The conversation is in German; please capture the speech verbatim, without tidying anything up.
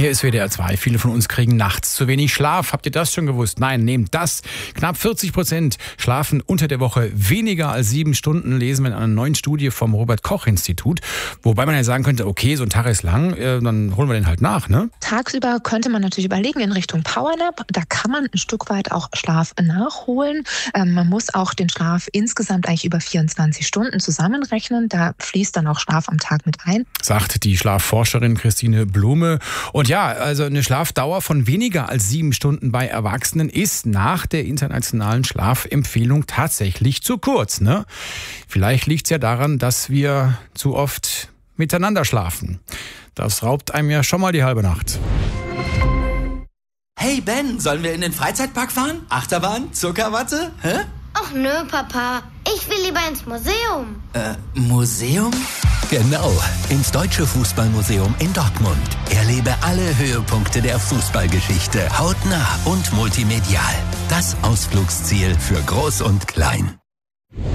Hier ist W D R zwei. Viele von uns kriegen nachts zu wenig Schlaf. Habt ihr das schon gewusst? Nein, nehmt das. Knapp vierzig Prozent schlafen unter der Woche weniger als sieben Stunden, lesen wir in einer neuen Studie vom Robert-Koch-Institut. Wobei man ja sagen könnte, okay, so ein Tag ist lang, äh, dann holen wir den halt nach, ne? Tagsüber könnte man natürlich überlegen in Richtung Powernap. Da kann man ein Stück weit auch Schlaf nachholen. Ähm, man muss auch den Schlaf insgesamt eigentlich über vierundzwanzig Stunden zusammenrechnen. Da fließt dann auch Schlaf am Tag mit ein. Sagt die Schlafforscherin Christine Blume. Und ja, also eine Schlafdauer von weniger als sieben Stunden bei Erwachsenen ist nach der internationalen Schlafempfehlung tatsächlich zu kurz, ne? Vielleicht liegt es ja daran, dass wir zu oft miteinander schlafen. Das raubt einem ja schon mal die halbe Nacht. Hey Ben, sollen wir in den Freizeitpark fahren? Achterbahn? Zuckerwatte? Hä? Ach nö, Papa. Ich will lieber ins Museum. Äh, Museum? Genau, ins Deutsche Fußballmuseum in Dortmund. Erlebe alle Höhepunkte der Fußballgeschichte hautnah und multimedial. Das Ausflugsziel für Groß und Klein.